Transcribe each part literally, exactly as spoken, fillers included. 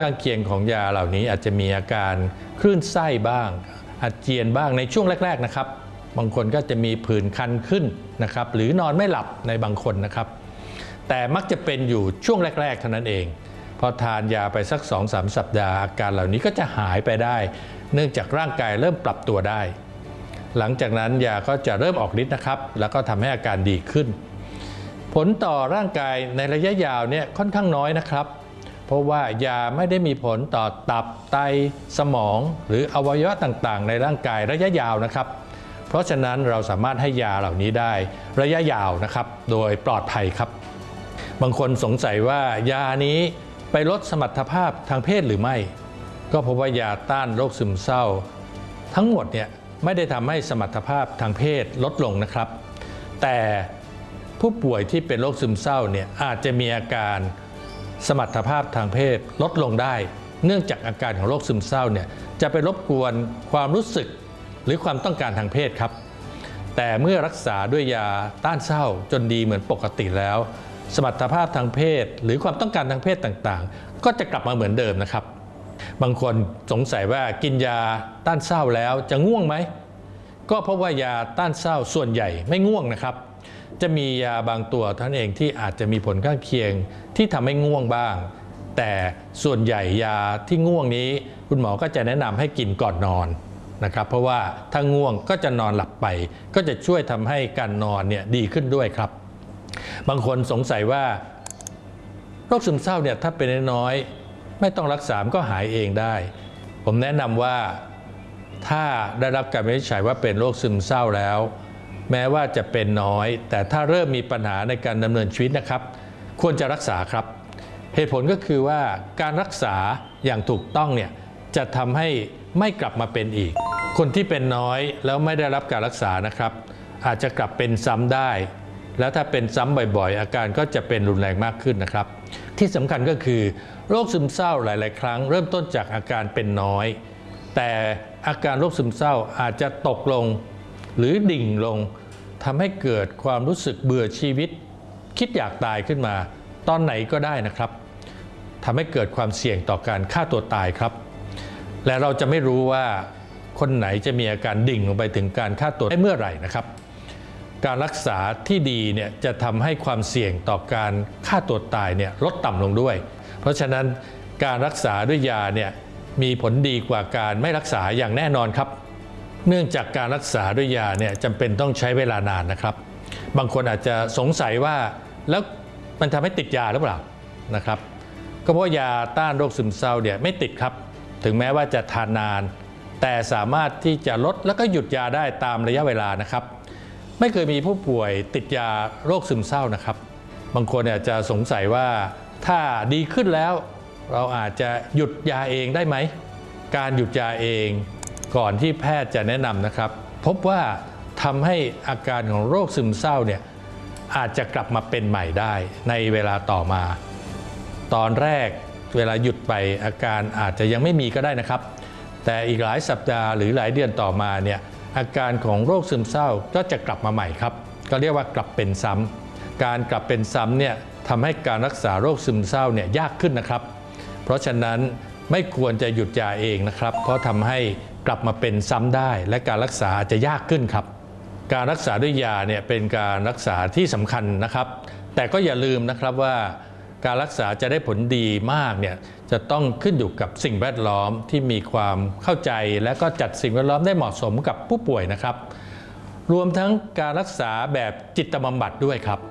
ข้างเคียงของยาเหล่านี้อาจจะมีอาการคลื่นไส้บ้างอาเจียนบ้างในช่วงแรกๆนะครับบางคนก็จะมีผื่นคันขึ้นนะครับหรือนอนไม่หลับในบางคนนะครับแต่มักจะเป็นอยู่ช่วงแรกๆเท่านั้นเองพอทานยาไปสัก สองถึงสาม สัปดาห์อาการเหล่านี้ก็จะหายไปได้เนื่องจากร่างกายเริ่มปรับตัวได้หลังจากนั้นยาก็จะเริ่มออกฤทธิ์นะครับแล้วก็ทำให้อาการดีขึ้นผลต่อร่างกายในระยะยาวเนี่ยค่อนข้างน้อยนะครับเพราะว่ายาไม่ได้มีผลต่อตับไตสมองหรืออวัยวะต่างๆในร่างกายระยะยาวนะครับเพราะฉะนั้นเราสามารถให้ยาเหล่านี้ได้ระยะยาวนะครับโดยปลอดภัยครับบางคนสงสัยว่ายานี้ไปลดสมรรถภาพทางเพศหรือไม่ก็เพราะว่ายาต้านโรคซึมเศร้าทั้งหมดเนี่ยไม่ได้ทำให้สมรรถภาพทางเพศลดลงนะครับแต่ผู้ป่วยที่เป็นโรคซึมเศร้าเนี่ยอาจจะมีอาการสมรรถภาพทางเพศลดลงได้เนื่องจากอาการของโรคซึมเศร้าเนี่ยจะไปรบกวนความรู้สึกหรือความต้องการทางเพศครับแต่เมื่อรักษาด้วยยาต้านเศร้าจนดีเหมือนปกติแล้วสมรรถภาพทางเพศหรือความต้องการทางเพศต่างๆก็จะกลับมาเหมือนเดิมนะครับบางคนสงสัยว่ากินยาต้านเศร้าแล้วจะง่วงไหมก็เพราะว่ายาต้านเศร้าส่วนใหญ่ไม่ง่วงนะครับจะมียาบางตัวท่านเองที่อาจจะมีผลข้างเคียงที่ทำให้ง่วงบ้างแต่ส่วนใหญ่ยาที่ง่วงนี้คุณหมอก็จะแนะนำให้กินก่อนนอนนะครับเพราะว่าถ้าง่วงก็จะนอนหลับไปก็จะช่วยทำให้การนอนเนี่ยดีขึ้นด้วยครับบางคนสงสัยว่าโรคซึมเศร้าเนี่ยถ้าเป็นน้อยไม่ต้องรักษาก็หายเองได้ผมแนะนำว่าถ้าได้รับการวินิจฉัยว่าเป็นโรคซึมเศร้าแล้วแม้ว่าจะเป็นน้อยแต่ถ้าเริ่มมีปัญหาในการดำเนินชีวิตนะครับควรจะรักษาครับเหตุผลก็คือว่าการรักษาอย่างถูกต้องเนี่ยจะทำให้ไม่กลับมาเป็นอีกคนที่เป็นน้อยแล้วไม่ได้รับการรักษานะครับอาจจะกลับเป็นซ้ำได้แล้วถ้าเป็นซ้ำบ่อยๆอาการก็จะเป็นรุนแรงมากขึ้นนะครับที่สำคัญก็คือโรคซึมเศร้าหลายๆครั้งเริ่มต้นจากอาการเป็นน้อยแต่อาการโรคซึมเศร้าอาจจะตกลงหรือดิ่งลงทำให้เกิดความรู้สึกเบื่อชีวิตคิดอยากตายขึ้นมาตอนไหนก็ได้นะครับทำให้เกิดความเสี่ยงต่อการฆ่าตัวตายครับและเราจะไม่รู้ว่าคนไหนจะมีอาการดิ่งลงไปถึงการฆ่าตัวตายได้เมื่อไหร่นะครับการรักษาที่ดีเนี่ยจะทำให้ความเสี่ยงต่อการฆ่าตัวตายเนี่ยลดต่ำลงด้วยเพราะฉะนั้นการรักษาด้วยยาเนี่ยมีผลดีกว่าการไม่รักษาอย่างแน่นอนครับเนื่องจากการรักษาด้วยยาเนี่ยจำเป็นต้องใช้เวลานานนะครับบางคนอาจจะสงสัยว่าแล้วมันทำให้ติดยาหรือเปล่านะครับก็เพราะยาต้านโรคซึมเศร้าเนี่ยไม่ติดครับถึงแม้ว่าจะทานนานแต่สามารถที่จะลดแล้วก็หยุดยาได้ตามระยะเวลานะครับไม่เคยมีผู้ป่วยติดยาโรคซึมเศร้านะครับบางคนอาจจะสงสัยว่าถ้าดีขึ้นแล้วเราอาจจะหยุดยาเองได้ไหมการหยุดยาเองก่อนที่แพทย์จะแนะนำนะครับพบว่าทำให้อาการของโรคซึมเศร้าเนี่ยอาจจะกลับมาเป็นใหม่ได้ในเวลาต่อมาตอนแรกเวลาหยุดไปอาการอาจจะยังไม่มีก็ได้นะครับแต่อีกหลายสัปดาห์หรือหลายเดือนต่อมาเนี่ยอาการของโรคซึมเศร้าก็จะกลับมาใหม่ครับก็เรียกว่ากลับเป็นซ้ำการกลับเป็นซ้ำเนี่ยทำให้การรักษาโรคซึมเศร้าเนี่ยยากขึ้นนะครับเพราะฉะนั้นไม่ควรจะหยุดยาเองนะครับเพราะทำให้กลับมาเป็นซ้ำได้และการรักษาอาจจะยากขึ้นครับการรักษาด้วยยาเนี่ยเป็นการรักษาที่สำคัญนะครับแต่ก็อย่าลืมนะครับว่าการรักษาจะได้ผลดีมากเนี่ยจะต้องขึ้นอยู่กับสิ่งแวดล้อมที่มีความเข้าใจและก็จัดสิ่งแวดล้อมได้เหมาะสมกับผู้ป่วยนะครับรวมทั้งการรักษาแบบจิตบำบัดด้วยครับ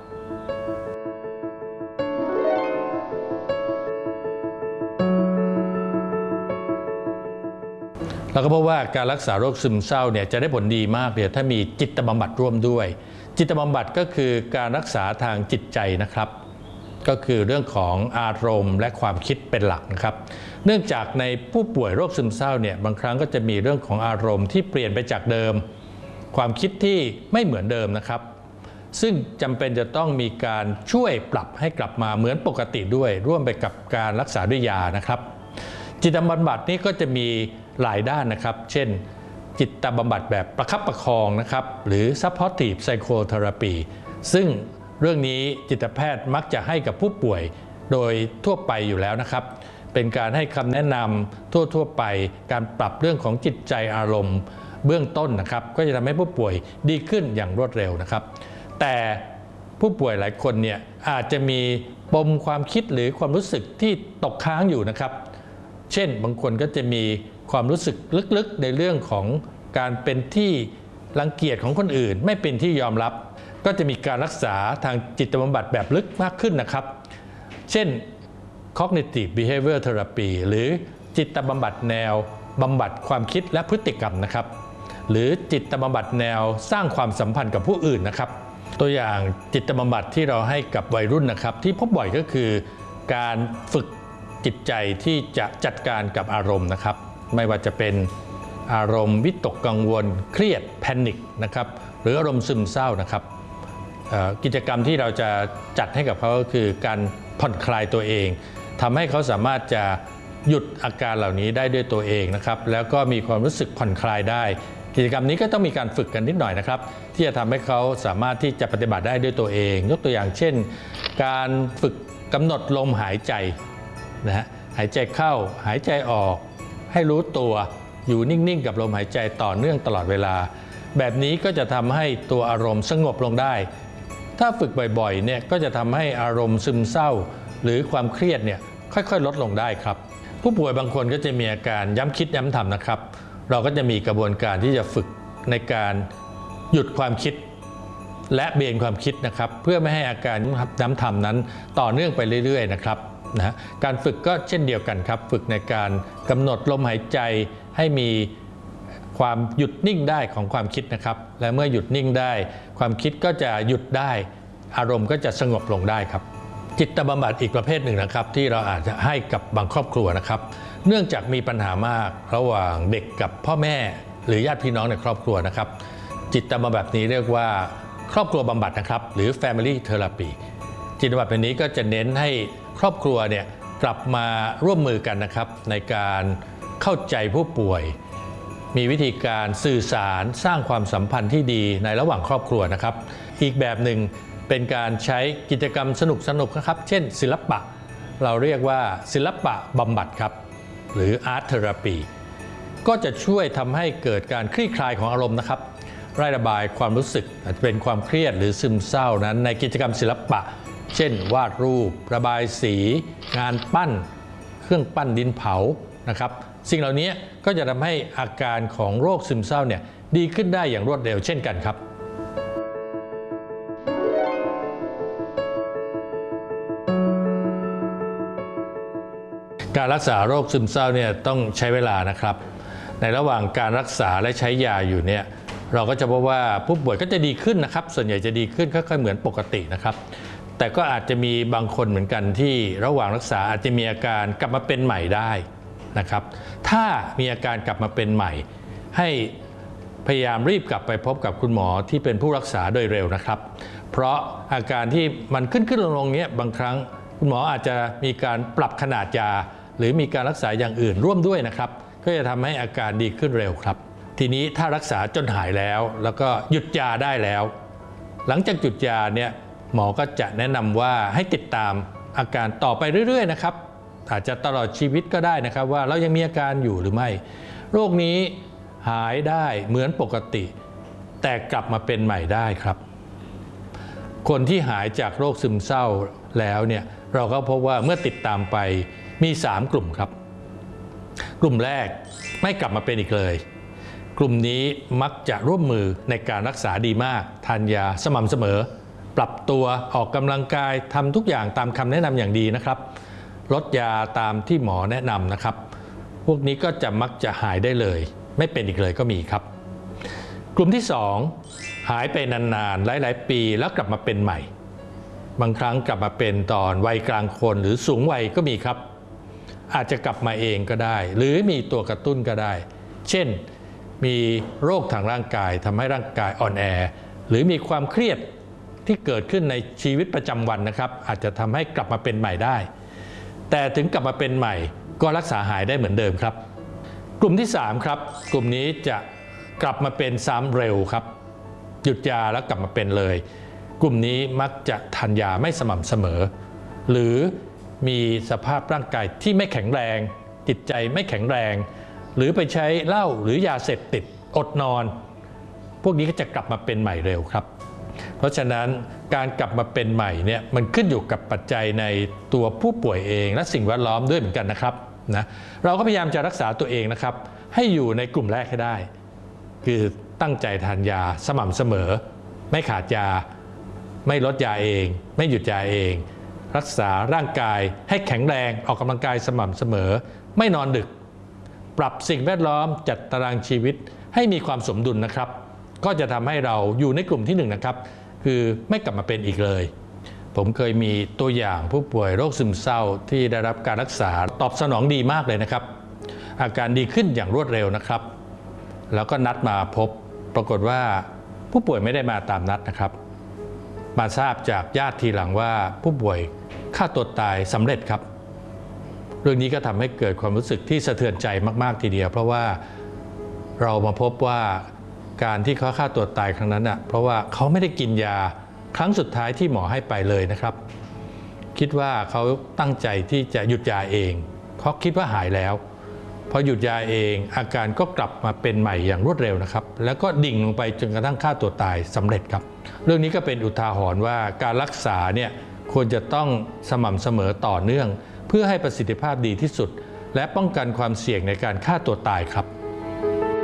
เราก็พบว่าการรักษาโรคซึมเศร้าเนี่ยจะได้ผลดีมากเลยถ้ามีจิตบำบัดร่วมด้วยจิตบำบัดก็คือการรักษาทางจิตใจนะครับก็คือเรื่องของอารมณ์และความคิดเป็นหลักนะครับเนื่องจากในผู้ป่วยโรคซึมเศร้าเนี่ยบางครั้งก็จะมีเรื่องของอารมณ์ที่เปลี่ยนไปจากเดิมความคิดที่ไม่เหมือนเดิมนะครับซึ่งจำเป็นจะต้องมีการช่วยปรับให้กลับมาเหมือนปกติด้วยร่วมไปกับการรักษาด้วยยานะครับจิตบำบัดนี้ก็จะมีหลายด้านนะครับเช่นจิตบำบัดแบบประคับประคองนะครับหรือ supportive psychotherapy ซึ่งเรื่องนี้จิตแพทย์มักจะให้กับผู้ป่วยโดยทั่วไปอยู่แล้วนะครับเป็นการให้คำแนะนำทั่วๆไปการปรับเรื่องของจิตใจอารมณ์เบื้องต้นนะครับก็จะทำให้ผู้ป่วยดีขึ้นอย่างรวดเร็วนะครับแต่ผู้ป่วยหลายคนเนี่ยอาจจะมีปมความคิดหรือความรู้สึกที่ตกค้างอยู่นะครับเช่นบางคนก็จะมีความรู้สึกลึกๆในเรื่องของการเป็นที่รังเกียจของคนอื่นไม่เป็นที่ยอมรับก็จะมีการรักษาทางจิตบำบัดแบบลึกมากขึ้นนะครับเช่น cognitive behavior therapy หรือจิตบำบัดแนวบำบัดความคิดและพฤติกรรมนะครับหรือจิตบำบัดแนวสร้างความสัมพันธ์กับผู้อื่นนะครับตัวอย่างจิตบำบัดที่เราให้กับวัยรุ่นนะครับที่พบบ่อยก็คือการฝึกจิตใจที่จะจัดการกับอารมณ์นะครับไม่ว่าจะเป็นอารมณ์วิตกกังวลเครียดแพนิคนะครับหรืออารมณ์ซึมเศร้านะครับกิจกรรมที่เราจะจัดให้กับเขาก็คือการผ่อนคลายตัวเองทำให้เขาสามารถจะหยุดอาการเหล่านี้ได้ด้วยตัวเองนะครับแล้วก็มีความรู้สึกผ่อนคลายได้กิจกรรมนี้ก็ต้องมีการฝึกกันนิดหน่อยนะครับที่จะทำให้เขาสามารถที่จะปฏิบัติได้ด้วยตัวเองยกตัวอย่างเช่นการฝึกกำหนดลมหายใจนะฮะหายใจเข้าหายใจออกให้รู้ตัวอยู่นิ่งๆกับลมหายใจต่อเนื่องตลอดเวลาแบบนี้ก็จะทำให้ตัวอารมณ์สงบลงได้ถ้าฝึกบ่อยๆเนี่ยก็จะทำให้อารมณ์ซึมเศร้าหรือความเครียดเนี่ยค่อยๆลดลงได้ครับผู้ป่วยบางคนก็จะมีอาการย้ำคิดย้ำทำนะครับเราก็จะมีกระบวนการที่จะฝึกในการหยุดความคิดและเบนความคิดนะครับเพื่อไม่ให้อาการย้ำทำนั้นต่อเนื่องไปเรื่อยๆนะครับนะการฝึกก็เช่นเดียวกันครับฝึกในการกำหนดลมหายใจให้มีความหยุดนิ่งได้ของความคิดนะครับและเมื่อหยุดนิ่งได้ความคิดก็จะหยุดได้อารมณ์ก็จะสงบลงได้ครับจิตบำบัดอีกประเภทหนึ่งนะครับที่เราอาจจะให้กับบางครอบครัวนะครับเนื่องจากมีปัญหามากระหว่างเด็กกับพ่อแม่หรือญาติพี่น้องในครอบครัวนะครับจิตบำบัดนี้เรียกว่าครอบครัวบำบัดนะครับหรือ family therapy จิตบำบัดแบบนี้ก็จะเน้นให้ครอบครัวเนี่ยกลับมาร่วมมือกันนะครับในการเข้าใจผู้ป่วยมีวิธีการสื่อสารสร้างความสัมพันธ์ที่ดีในระหว่างครอบครัวนะครับอีกแบบหนึ่งเป็นการใช้กิจกรรมสนุกๆนะครับเช่นศิลปะเราเรียกว่าศิลปะบำบัดครับหรือ Art Therapy ก็จะช่วยทำให้เกิดการคลี่คลายของอารมณ์นะครับระบายความรู้สึกอาจจะเป็นความเครียดหรือซึมเศร้านั้นในกิจกรรมศิลปะเช่นวาดรูประบายสีงานปั้นเครื่องปั้นดินเผานะครับสิ่งเหล่านี้ก็จะทำให้อาการของโรคซึมเศร้าเนี่ยดีขึ้นได้อย่างรวดเร็วเช่นกันครับการรักษาโรคซึมเศร้าเนี่ยต้องใช้เวลานะครับในระหว่างการรักษาและใช้ยาอยู่เนี่ยเราก็จะพบว่าผู้ป่วยก็จะดีขึ้นนะครับส่วนใหญ่จะดีขึ้นค่อยๆเหมือนปกตินะครับแต่ก็อาจจะมีบางคนเหมือนกันที่ระหว่างรักษาอาจจะมีอาการกลับมาเป็นใหม่ได้นะครับถ้ามีอาการกลับมาเป็นใหม่ให้พยายามรีบกลับไปพบกับคุณหมอที่เป็นผู้รักษาโดยเร็วนะครับเพราะอาการที่มันขึ้นขึ้นลงลงเนี้ยบางครั้งคุณหมออาจจะมีการปรับขนาดยาหรือมีการรักษาอย่างอื่นร่วมด้วยนะครับก็จะทำให้อาการดีขึ้นเร็วครับทีนี้ถ้ารักษาจนหายแล้วแล้วก็หยุดยาได้แล้วหลังจากหยุดยาเนี่ยหมอก็จะแนะนำว่าให้ติดตามอาการต่อไปเรื่อยๆนะครับอาจจะตลอดชีวิตก็ได้นะครับว่าเรายังมีอาการอยู่หรือไม่โรคนี้หายได้เหมือนปกติแต่กลับมาเป็นใหม่ได้ครับคนที่หายจากโรคซึมเศร้าแล้วเนี่ยเราก็พบว่าเมื่อติดตามไปมีสามกลุ่มครับกลุ่มแรกไม่กลับมาเป็นอีกเลยกลุ่มนี้มักจะร่วมมือในการรักษาดีมากทานยาสม่ำเสมอปรับตัวออกกำลังกายทำทุกอย่างตามคำแนะนำอย่างดีนะครับลดยาตามที่หมอแนะนำนะครับพวกนี้ก็จะมักจะหายได้เลยไม่เป็นอีกเลยก็มีครับกลุ่มที่สองหายไปนานๆหลายๆปีแล้วกลับมาเป็นใหม่บางครั้งกลับมาเป็นตอนวัยกลางคนหรือสูงวัยก็มีครับอาจจะกลับมาเองก็ได้หรือมีตัวกระตุ้นก็ได้เช่นมีโรคทางร่างกายทำให้ร่างกายอ่อนแอหรือมีความเครียดที่เกิดขึ้นในชีวิตประจำวันนะครับอาจจะทำให้กลับมาเป็นใหม่ได้แต่ถึงกลับมาเป็นใหม่ก็รักษาหายได้เหมือนเดิมครับกลุ่มที่สามครับกลุ่มนี้จะกลับมาเป็นซ้ำเร็วครับหยุดยาแล้วกลับมาเป็นเลยกลุ่มนี้มักจะทานยาไม่สม่ำเสมอหรือมีสภาพร่างกายที่ไม่แข็งแรงจิตใจไม่แข็งแรงหรือไปใช้เหล้าหรือยาเสพติดอดนอนพวกนี้ก็จะกลับมาเป็นใหม่เร็วครับเพราะฉะนั้นการกลับมาเป็นใหม่เนี่ยมันขึ้นอยู่กับปัจจัยในตัวผู้ป่วยเองและสิ่งแวดล้อมด้วยเหมือนกันนะครับนะเราก็พยายามจะรักษาตัวเองนะครับให้อยู่ในกลุ่มแรกให้ได้คือตั้งใจทานยาสม่ำเสมอไม่ขาดยาไม่ลดยาเองไม่หยุดยาเองรักษาร่างกายให้แข็งแรงออกกำลังกายสม่ำเสมอไม่นอนดึกปรับสิ่งแวดล้อมจัดตารางชีวิตให้มีความสมดุลนะครับก็จะทำให้เราอยู่ในกลุ่มที่หนึ่งนะครับคือไม่กลับมาเป็นอีกเลยผมเคยมีตัวอย่างผู้ป่วยโรคซึมเศร้าที่ได้รับการรักษาตอบสนองดีมากเลยนะครับอาการดีขึ้นอย่างรวดเร็วนะครับแล้วก็นัดมาพบปรากฏว่าผู้ป่วยไม่ได้มาตามนัดนะครับมาทราบจากญาติทีหลังว่าผู้ป่วยฆ่าตัวตายสำเร็จครับเรื่องนี้ก็ทำให้เกิดความรู้สึกที่สะเทือนใจมากๆทีเดียวเพราะว่าเรามาพบว่าการที่เขาฆ่าตัวตายครั้งนั้นน่ะเพราะว่าเขาไม่ได้กินยาครั้งสุดท้ายที่หมอให้ไปเลยนะครับคิดว่าเขาตั้งใจที่จะหยุดยาเองเขาคิดว่าหายแล้วพอหยุดยาเองอาการก็กลับมาเป็นใหม่อย่างรวดเร็วนะครับแล้วก็ดิ่งลงไปจนกระทั่งฆ่าตัวตายสำเร็จครับเรื่องนี้ก็เป็นอุทาหรณ์ว่าการรักษาเนี่ยควรจะต้องสม่ำเสมอต่อเนื่องเพื่อให้ประสิทธิภาพดีที่สุดและป้องกันความเสี่ยงในการฆ่าตัวตายครับ